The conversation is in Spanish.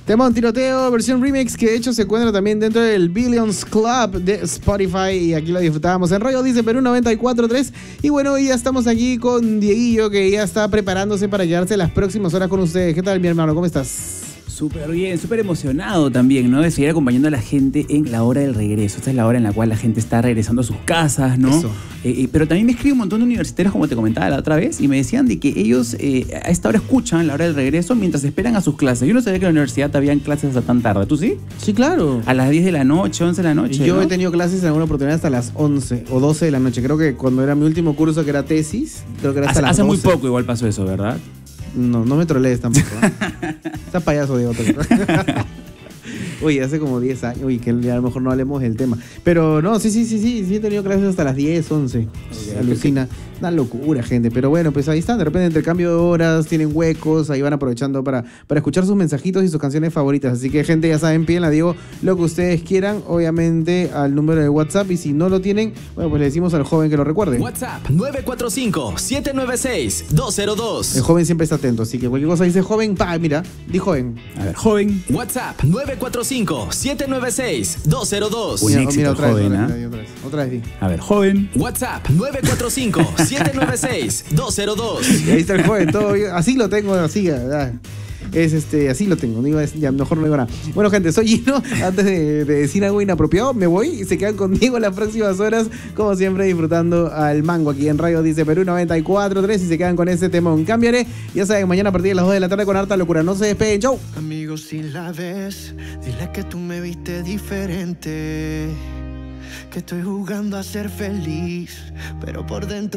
Temón Tiroteo, versión remix, que de hecho se encuentra también dentro del Billions Club de Spotify. Y aquí lo disfrutábamos en Radio Dice Perú 94.3. Y bueno, ya estamos aquí con Dieguillo, que ya está preparándose para quedarse las próximas horas con ustedes. ¿Qué tal, mi hermano? ¿Cómo estás? Súper bien, súper emocionado también, ¿no? De seguir acompañando a la gente en la hora del regreso. Esta es la hora en la cual la gente está regresando a sus casas, ¿no? Eso. Pero también me escribe un montón de universitarios, como te comentaba la otra vez, y me decían de que ellos a esta hora escuchan la hora del regreso mientras esperan a sus clases. Yo no sabía que en la universidad habían clases hasta tan tarde. ¿Tú sí? Sí, claro. A las 10 de la noche, 11 de la noche. Yo ¿no? he tenido clases en alguna oportunidad hasta las 11 o 12 de la noche. Creo que cuando era mi último curso, que era tesis, creo que era hasta las 12. Hace muy poco igual pasó eso, ¿verdad? No me trolees tampoco. Está payaso, Diego. Uy, hace como 10 años. Uy, que a lo mejor no hablemos del tema. Pero no, sí he tenido clases hasta las 10, 11. Alucina. Una locura, gente. Pero bueno, pues ahí están. De repente, entre el cambio de horas, tienen huecos. Ahí van aprovechando para escuchar sus mensajitos y sus canciones favoritas. Así que, gente, ya saben, pídenle a Diego lo que ustedes quieran. Obviamente, al número de WhatsApp. Y si no lo tienen, bueno, pues le decimos al joven que lo recuerde. WhatsApp 945-796-202. El joven siempre está atento. Así que cualquier cosa dice joven, mira, di joven. A ver, joven. WhatsApp 945-796-202. Un éxito, otra joven, vez, ¿ah? otra vez, di. A ver, joven. WhatsApp 945-796-202. Y ahí está el joven, todo bien. Así lo tengo, así, ¿verdad? Así lo tengo, ya mejor no digo nada. Bueno, gente, soy Gino. Antes de decir algo inapropiado, me voy y se quedan conmigo en las próximas horas, como siempre, disfrutando al mango aquí en Radio Dice Perú 94.3 y se quedan con ese temón. Cambiaré, ya saben, mañana a partir de las 2 de la tarde con harta locura. No se despeguen, chau. Amigos, si la ves, dile que tú me viste diferente, que estoy jugando a ser feliz, pero por dentro